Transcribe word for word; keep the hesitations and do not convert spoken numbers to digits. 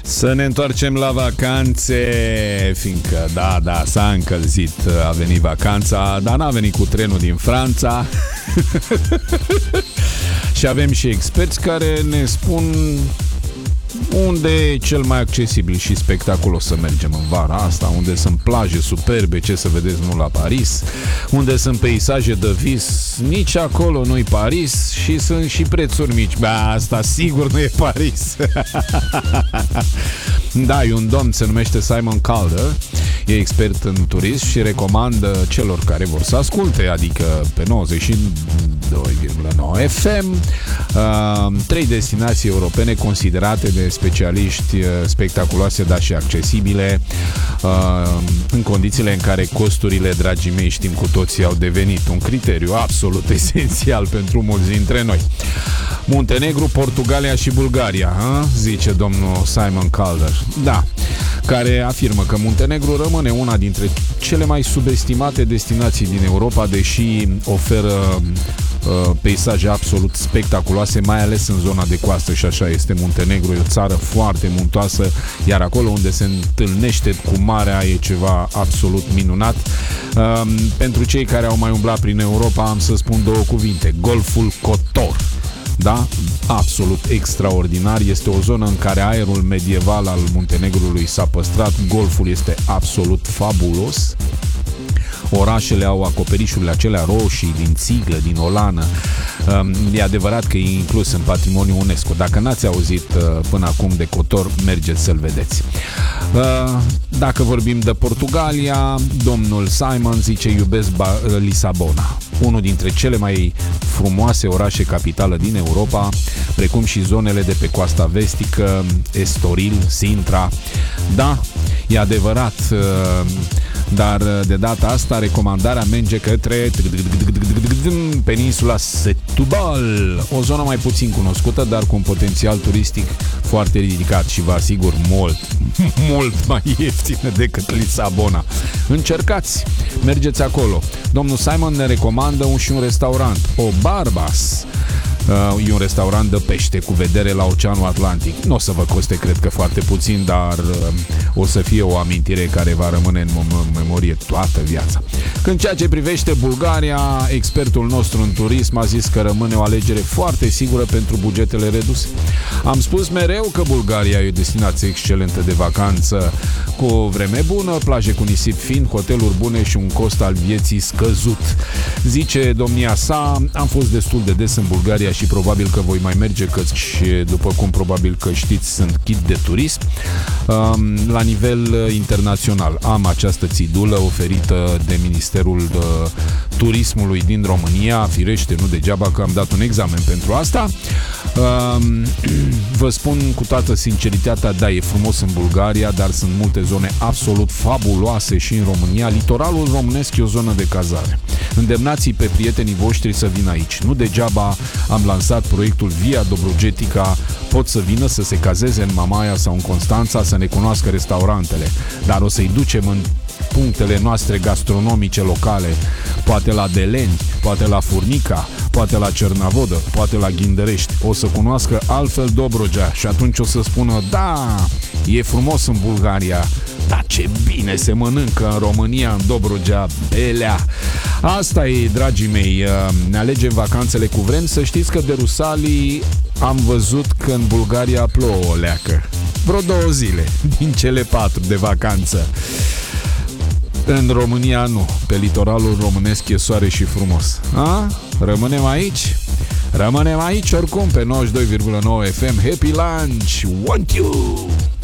Să ne întoarcem la vacanțe, fiindcă, da, da, s-a încălzit, a venit vacanța, dar n-a venit cu trenul din Franța. Și avem și experți care ne spun unde e cel mai accesibil și spectaculos să mergem în vara asta, unde sunt plaje superbe, ce să vedeți nu la Paris, unde sunt peisaje de vis, nici acolo nu-i Paris și sunt și prețuri mici. Bă, asta sigur nu e Paris. Da, e un domn, se numește Simon Calder, e expert în turism și recomandă celor care vor să asculte, adică pe nouăzeci și doi virgulă nouă F M, uh, trei destinații europene considerate de specialiști uh, spectaculoase, dar și accesibile, uh, în condițiile în care costurile, dragii mei, știm cu toții, au devenit un criteriu absolut esențial pentru mulți dintre noi. Muntenegru, Portugalia și Bulgaria, a? Zice domnul Simon Calder. Da, care afirmă că Muntenegru rămâne una dintre cele mai subestimate destinații din Europa, deși oferă uh, peisaje absolut spectaculoase, mai ales în zona de coastă, și așa este. Muntenegru e o țară foarte muntoasă, iar acolo unde se întâlnește cu marea e ceva absolut minunat. Uh, pentru cei care au mai umblat prin Europa, am să spun două cuvinte: Golful Kotor. Da? Absolut extraordinar. Este o zonă în care aerul medieval al Muntenegrului s-a păstrat. Golful este absolut fabulos. Orașele au acoperișurile acelea roșii din țiglă, din olană. E adevărat că e inclus în patrimoniul UNESCO. Dacă n-ați auzit până acum de Kotor, mergeți să-l vedeți. Dacă vorbim de Portugalia, domnul Simon zice: iubesc Lisabona, unul dintre cele mai frumoase orașe capitală din Europa, precum și zonele de pe coasta vestică, Estoril, Sintra. Da, e adevărat, dar de data asta recomandarea merge către peninsula Setúbal, o zonă mai puțin cunoscută, dar cu un potențial turistic foarte ridicat și vă asigur mult, mult mai ieftină decât Lisabona. Încercați, mergeți acolo. Domnul Simon ne recomandă un și un restaurant, O Barbas. Uh, e un restaurant de pește cu vedere la Oceanul Atlantic. Nu o să vă coste, cred că, foarte puțin, dar uh, o să fie o amintire care va rămâne în mem- memorie toată viața. Când ceea ce privește Bulgaria, expertul nostru în turism a zis că rămâne o alegere foarte sigură pentru bugetele reduse. Am spus mereu că Bulgaria e o destinație excelentă de vacanță, cu o vreme bună, plaje cu nisip fin, hoteluri bune și un cost al vieții scăzut. Zice domnia sa: am fost destul de des în Bulgaria și probabil că voi mai merge, căci, după cum probabil că știți, sunt ghid de turism. La nivel internațional am această țidulă oferită de Ministerul de Turismului din România, firește, nu degeaba că am dat un examen pentru asta. Vă spun cu toată sinceritatea, da, e frumos în Bulgaria, dar sunt multe zone absolut fabuloase și în România. Litoralul românesc e o zonă de cazare. Îndemnați pe prietenii voștri să vină aici. Nu degeaba am lansat proiectul Via Dobrogetica. Pot să vină să se cazeze în Mamaia sau în Constanța, să ne cunoască restaurantele, dar o să-i ducem în punctele noastre gastronomice locale, poate la Deleni, poate la Furnica, poate la Cernavodă, poate la Ghindărești. O să cunoască altfel Dobrogea și atunci o să spună: da, e frumos în Bulgaria, dar ce bine se mănâncă în România, în Dobrogea, belea. Asta e, dragii mei, ne alegem vacanțele cu vrem. Să știți că de Rusalii am văzut că în Bulgaria plouă o leacă. Vreo două zile din cele patru de vacanță. În România nu. Pe litoralul românesc e soare și frumos. A? Rămânem aici? Rămânem aici oricum pe nouăzeci și doi virgulă nouă F M. Happy lunch! Want you!